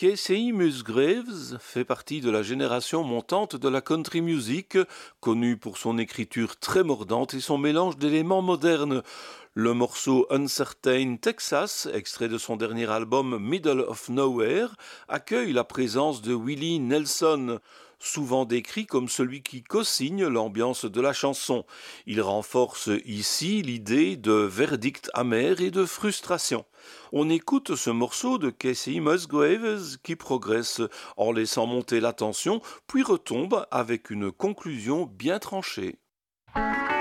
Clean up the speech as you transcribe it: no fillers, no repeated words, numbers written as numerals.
Casey Musgraves fait partie de la génération montante de la country music, connue pour son écriture très mordante et son mélange d'éléments modernes. Le morceau Uncertain Texas, extrait de son dernier album Middle of Nowhere, accueille la présence de Willie Nelson, souvent décrit comme celui qui co-signe l'ambiance de la chanson. Il renforce ici l'idée de verdict amer et de frustration. On écoute ce morceau de Casey Musgraves qui progresse en laissant monter la tension, puis retombe avec une conclusion bien tranchée.